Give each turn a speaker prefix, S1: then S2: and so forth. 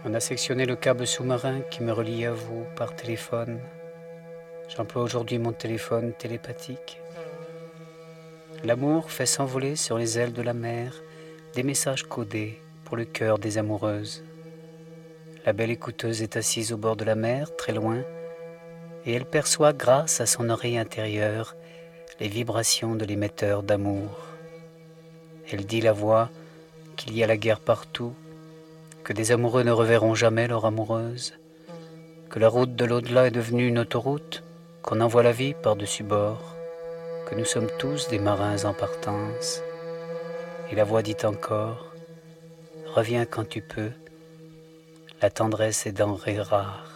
S1: On a sectionné le câble sous-marin qui me relie à vous par téléphone. J'emploie aujourd'hui mon téléphone télépathique. L'amour fait s'envoler sur les ailes de la mer des messages codés pour le cœur des amoureuses. La belle écouteuse est assise au bord de la mer, très loin, et elle perçoit grâce à son oreille intérieure les vibrations de l'émetteur d'amour. Elle dit la voix qu'il y a la guerre partout, que des amoureux ne reverront jamais leur amoureuse, que la route de l'au-delà est devenue une autoroute, qu'on envoie la vie par-dessus bord, que nous sommes tous des marins en partance. Et la voix dit encore, reviens quand tu peux, la tendresse est denrée rare.